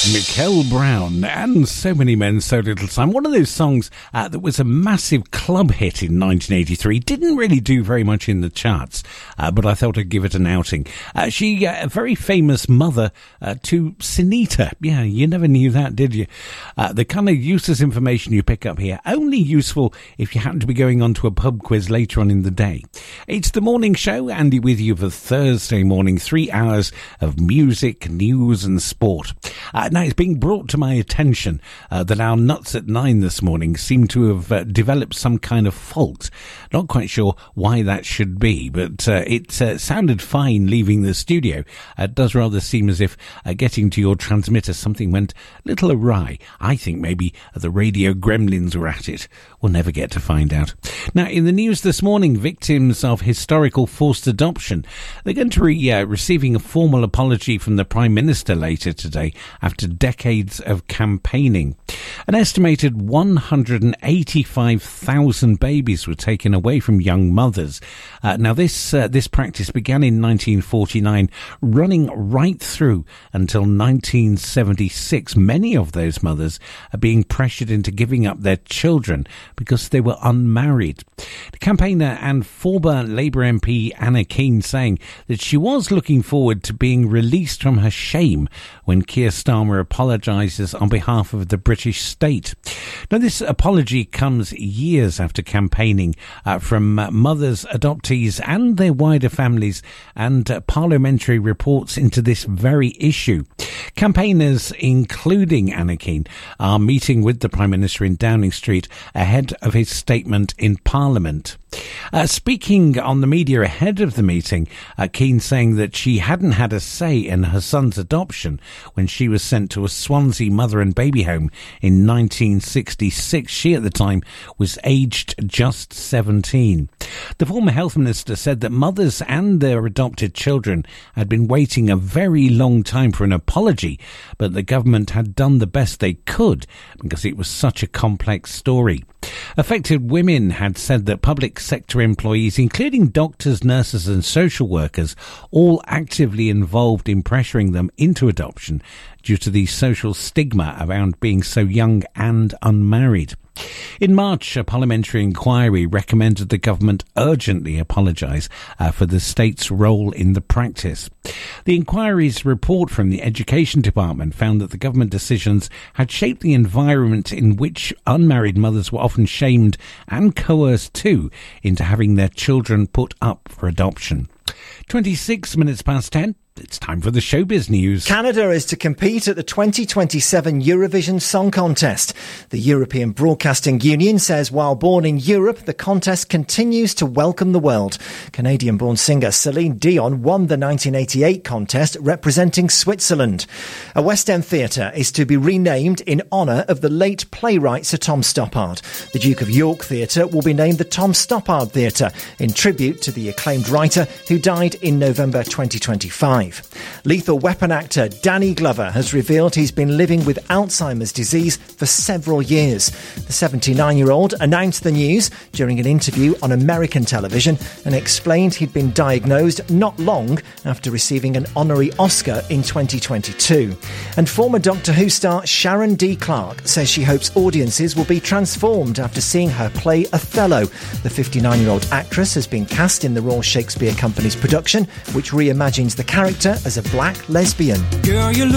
Mikel Brown and So Many Men, So Little Time. One of those songs that was a massive club hit in 1983. Didn't really do very much in the charts, but I thought I'd give it an outing. She, a very famous mother to Sinita. Yeah, you never knew that, did you? The kind of useless information you pick up here, only useful if you happen to be going on to a pub quiz later on in the day. It's the morning show, Andy with you for Thursday morning, 3 hours of music, news and sport. Now, it's being brought to my attention that our Nuts at 9 this morning seem to have developed some kind of fault. Not quite sure why that should be, but it sounded fine leaving the studio. It does rather seem as if getting to your transmitter something went a little awry. I think maybe the radio gremlins were at it. We'll never get to find out. Now, in the news this morning, victims of historical forced adoption, they're going to be receiving a formal apology from the Prime Minister later today after decades of campaigning. An estimated 185,000 babies were taken away from young mothers. Now, this practice began in 1949, running right through until 1976. Many of those mothers are being pressured into giving up their children because they were unmarried. The campaigner and former Labour MP Anna Keane saying that she was looking forward to being released from her shame when Keir Starmer apologises on behalf of the British state. Now, this apology comes years after campaigning from mothers, adoptees and their wider families, and parliamentary reports into this very issue. Campaigners, including Anna Keane, are meeting with the Prime Minister in Downing Street ahead of his statement in Parliament. Speaking on the media ahead of the meeting, Keane saying that she hadn't had a say in her son's adoption when she was sent to a Swansea mother and baby home in 1966. She at the time was aged just 17. The former health minister said that mothers and their adopted children had been waiting a very long time for an apology, but the government had done the best they could because it was such a complex story. Affected women had said that public sector employees, including doctors, nurses and social workers, all actively involved in pressuring them into adoption due to the social stigma around being so young and unmarried. In March, a parliamentary inquiry recommended the government urgently apologise for the state's role in the practice. The inquiry's report from the Education Department found that the government decisions had shaped the environment in which unmarried mothers were often shamed and coerced too into having their children put up for adoption. 26 minutes past 10. It's time for the showbiz news. Canada is to compete at the 2027 Eurovision Song Contest. The European Broadcasting Union says while born in Europe, the contest continues to welcome the world. Canadian-born singer Celine Dion won the 1988 contest representing Switzerland. A West End theatre is to be renamed in honour of the late playwright Sir Tom Stoppard. The Duke of York Theatre will be named the Tom Stoppard Theatre in tribute to the acclaimed writer who died in November 2025. Lethal Weapon actor Danny Glover has revealed he's been living with Alzheimer's disease for several years. The 79-year-old announced the news during an interview on American television and explained he'd been diagnosed not long after receiving an honorary Oscar in 2022. And former Doctor Who star Sharon D. Clarke says she hopes audiences will be transformed after seeing her play Othello. The 59-year-old actress has been cast in the Royal Shakespeare Company's production, which reimagines the character as a black lesbian. Girl, you look